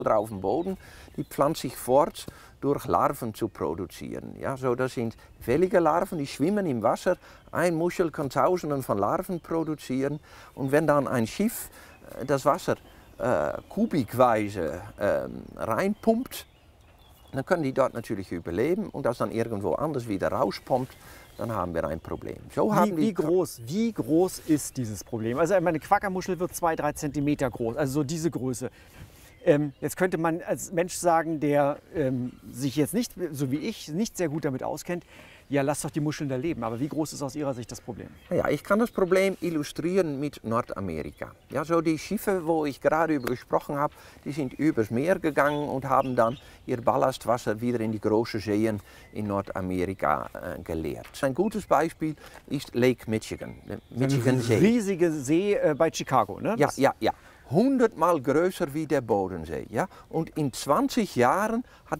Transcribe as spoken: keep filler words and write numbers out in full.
oder auf dem Boden, die pflanzt sich fort durch Larven zu produzieren. Ja, so, das sind wellige Larven, die schwimmen im Wasser. Ein Muschel kann Tausenden von Larven produzieren. Und wenn dann ein Schiff das Wasser äh, kubikweise äh, reinpumpt, dann können die dort natürlich überleben. Und das dann irgendwo anders wieder rauspumpt, dann haben wir ein Problem. So haben wie, die wie, groß, wie groß ist dieses Problem? Also meine Quackermuschel wird zwei, drei Zentimeter groß, also so diese Größe. Ähm, jetzt könnte man als Mensch sagen, der ähm, sich jetzt nicht, so wie ich, nicht sehr gut damit auskennt, ja, lasst doch die Muscheln da leben. Aber wie groß ist aus Ihrer Sicht das Problem? Ja, ich kann das Problem illustrieren mit Nordamerika. Ja, so die Schiffe, wo ich gerade über gesprochen habe, die sind übers Meer gegangen und haben dann ihr Ballastwasser wieder in die großen Seen in Nordamerika äh, geleert. Ein gutes Beispiel ist Lake Michigan, der Michigan Eine See. riesige See äh, bei Chicago, ne? Ja, Das- ja, ja. hundertmal größer wie der Bodensee. Ja? Und in zwanzig Jahren hat